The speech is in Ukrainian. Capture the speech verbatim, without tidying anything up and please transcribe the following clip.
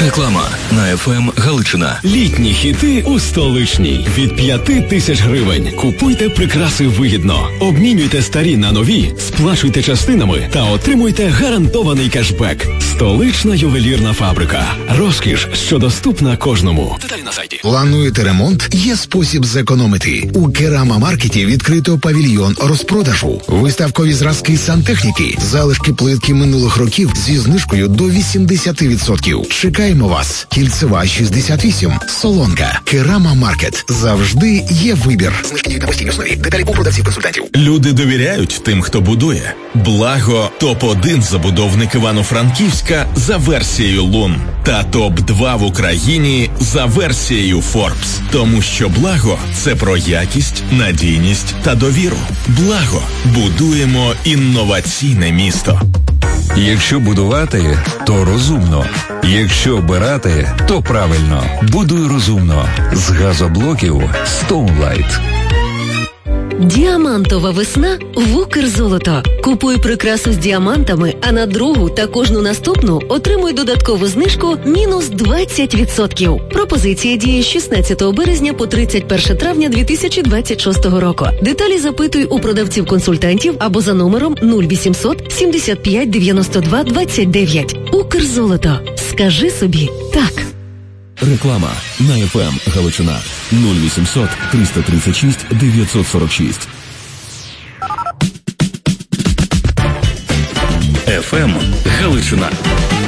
Реклама на еф ем Галичина. Літні хіти у столичній. Від п'яти тисяч гривень. Купуйте прикраси вигідно. Обмінюйте старі на нові, сплачуйте частинами та отримуйте гарантований кешбек. Столична ювелірна фабрика. Розкіш, що доступна кожному. Деталі на сайті. Плануєте ремонт? Є спосіб зекономити. У Керама-маркеті відкрито павільйон розпродажу. Виставкові зразки сантехніки, залишки плитки минулих років зі знижкою до вісімдесят відсотків. Чекаємо вас. Кільцева шістдесят вісім. Солонка. Керама-маркет. Завжди є вибір. Знижки на постійній основі. Деталі у продавців-консультантів. Люди довіряють тим, хто будує. Благо – топ один забудовник Івано-Франківська за версією Лун. Та топ два в Україні за версією Forbes. Тому що Благо – це про якість, надійність та довіру. Благо. Будуємо інноваційне місто. Якщо будувати, то розумно. Якщо обирати, то правильно. Будуй розумно. З газоблоків Stoneline. Діамантова весна в Укрзолото. Купуй прикрасу з діамантами, а на другу та кожну наступну отримуй додаткову знижку мінус двадцять відсотків. Пропозиція діє з шістнадцятого березня по тридцять перше травня дві тисячі двадцять шостого року. Деталі запитуй у продавців-консультантів або за номером нуль вісімсот сімдесят п'ять дев'яносто два двадцять дев'ять. Укрзолото. Скажи собі так. Реклама на еф ем Галичина. нуль вісімсот триста тридцять шість дев'ятсот сорок шість. еф ем Галичина.